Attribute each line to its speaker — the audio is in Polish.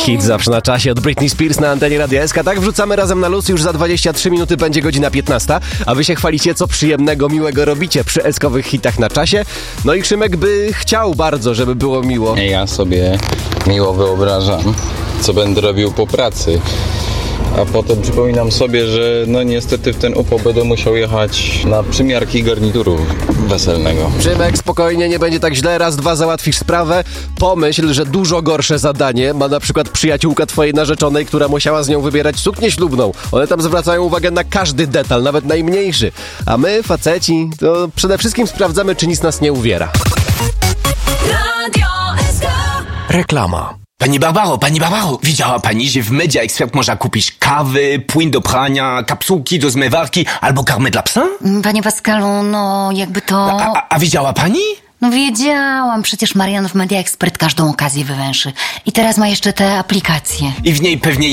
Speaker 1: Hit zawsze na czasie od Britney Spears na antenie Radia SK. Tak wrzucamy razem na luz. Już za 23 minuty będzie godzina 15. A wy się chwalicie, co przyjemnego, miłego robicie przy eskowych hitach na czasie. No i Krzymek by chciał bardzo, żeby było miło.
Speaker 2: Ja sobie miło wyobrażam, co będę robił po pracy. A potem przypominam sobie, że no niestety w ten upał będę musiał jechać na przymiarki garnituru weselnego.
Speaker 1: Krzymek, spokojnie, nie będzie tak źle. Raz, dwa, załatwisz sprawę. Pomyśl, że dużo gorsze zadanie ma na przykład przyjaciółka twojej narzeczonej, która musiała z nią wybierać suknię ślubną. One tam zwracają uwagę na każdy detal, nawet najmniejszy. A my, faceci, to przede wszystkim sprawdzamy, czy nic nas nie uwiera.
Speaker 3: Radio SK.
Speaker 1: Reklama.
Speaker 4: Pani Barbaro, widziała pani, że w Media Expert można kupić kawy, płyn do prania, kapsułki do zmywarki albo karmę dla psa?
Speaker 5: Panie Pascalu, no jakby to...
Speaker 4: A widziała pani?
Speaker 5: No wiedziałam, przecież Marian w Media Expert każdą okazję wywęszy. I teraz ma jeszcze te aplikacje.
Speaker 4: I w niej pewnie